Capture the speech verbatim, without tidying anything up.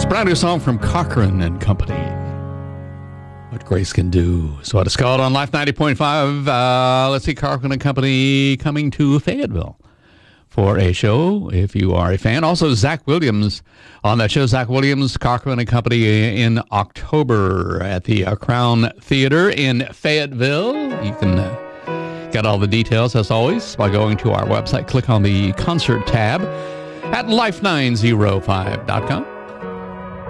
Brand new song from Cochran and Company. What Grace Can Do. So it's called on Life ninety point five. Uh, let's see, Cochran and Company coming to Fayetteville for a show, if you are a fan. Also, Zach Williams on that show. Zach Williams, Cochran and Company in October at the uh, Crown Theater in Fayetteville. You can uh, get all the details, as always, by going to our website. Click on the concert tab at life nine oh five dot com.